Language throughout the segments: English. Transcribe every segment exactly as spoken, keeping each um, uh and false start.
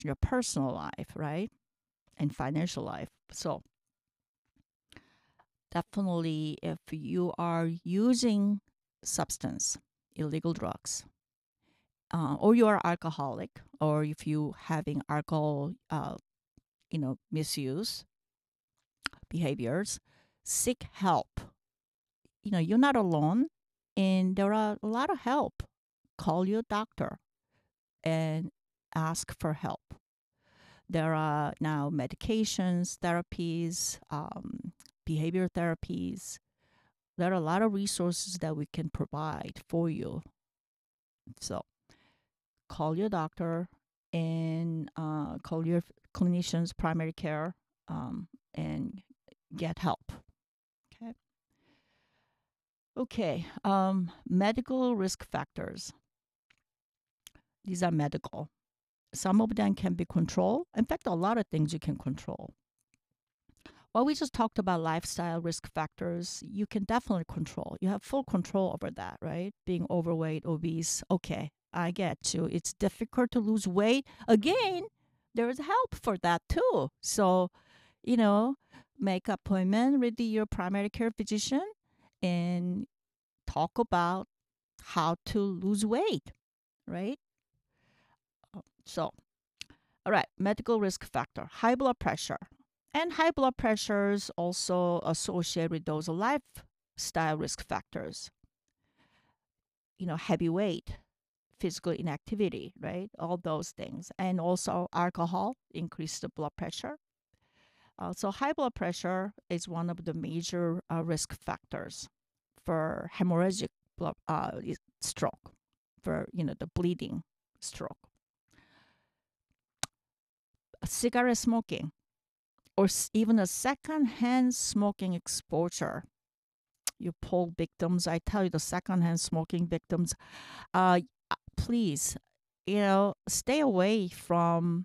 your personal life, right? And financial life. So definitely if you are using substance, illegal drugs, uh, or you are alcoholic, or if you having alcohol, uh, you know, misuse behaviors, seek help. You know, you're not alone, and there are a lot of help. Call your doctor and ask for help. There are now medications, therapies, um, behavior therapies. There are a lot of resources that we can provide for you. So call your doctor and uh, call your clinicians, primary care, um, and get help. Okay. Okay. Um, medical risk factors. These are medical. Some of them can be controlled. In fact, a lot of things you can control. Well, we just talked about lifestyle risk factors. You can definitely control. You have full control over that, right? Being overweight, obese. Okay, I get you. It's difficult to lose weight. Again, there is help for that too. So, you know, make appointment with your primary care physician and talk about how to lose weight, right? So, all right, medical risk factor, high blood pressure. And high blood pressure is also associated with those lifestyle risk factors. You know, heavy weight, physical inactivity, right? All those things. And also alcohol increase the blood pressure. Uh, so high blood pressure is one of the major uh, risk factors for hemorrhagic blood, uh, stroke, for, you know, the bleeding stroke. Cigarette smoking or even a secondhand smoking exposure. You poll victims, I tell you, the secondhand smoking victims, uh, please, you know, stay away from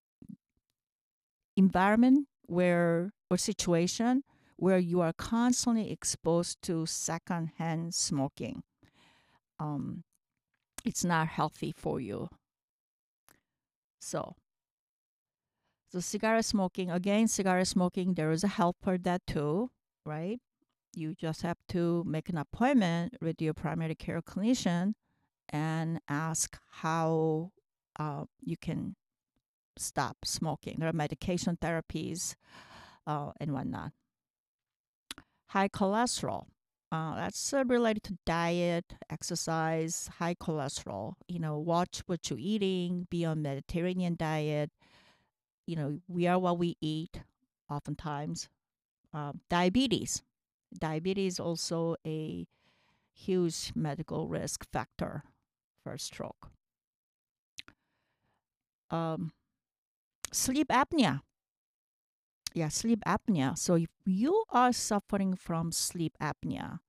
environment where or situation where you are constantly exposed to secondhand smoking. Um, it's not healthy for you. So, so cigarette smoking, again, cigarette smoking, there is a help for that too, right? You just have to make an appointment with your primary care clinician and ask how uh, you can stop smoking. There are medication therapies uh, and whatnot. High cholesterol. Uh, that's uh, related to diet, exercise, high cholesterol. You know, watch what you're eating, be on Mediterranean diet. You know, we are what we eat oftentimes. Um, diabetes. Diabetes also a huge medical risk factor for stroke. Um, sleep apnea. Yeah, sleep apnea. So if you are suffering from sleep apnea,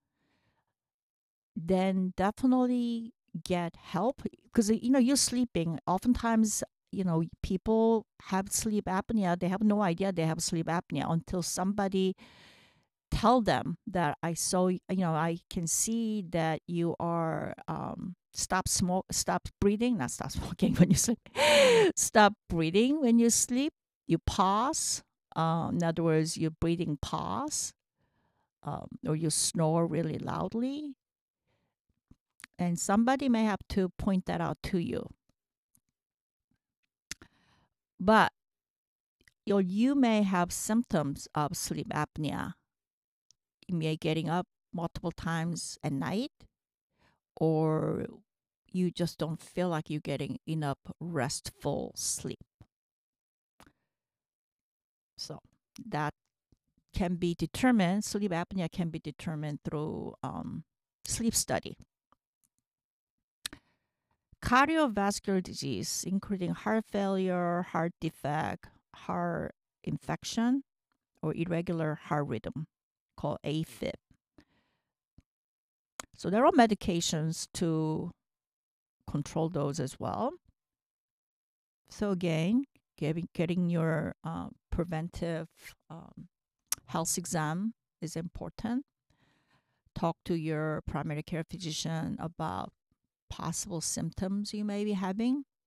then definitely get help because you know you're sleeping. Oftentimes, you know, people have sleep apnea. They have no idea they have sleep apnea until somebody tell them that I saw, you know, I can see that you are um, stop smoke, stop breathing, not stop smoking when you sleep, stop breathing when you sleep. You pause. Uh, in other words, your breathing pause, um, or you snore really loudly, and somebody may have to point that out to you. But you know, you may have symptoms of sleep apnea. You may getting up multiple times at night, or you just don't feel like you're getting enough restful sleep. So that can be determined, sleep apnea can be determined through um, sleep study. Cardiovascular disease, including heart failure, heart defect, heart infection, or irregular heart rhythm, called AFib. So there are medications to control those as well. So again, getting getting your uh, preventive um, health exam is important. Talk to your primary care physician about possible symptoms you may be having.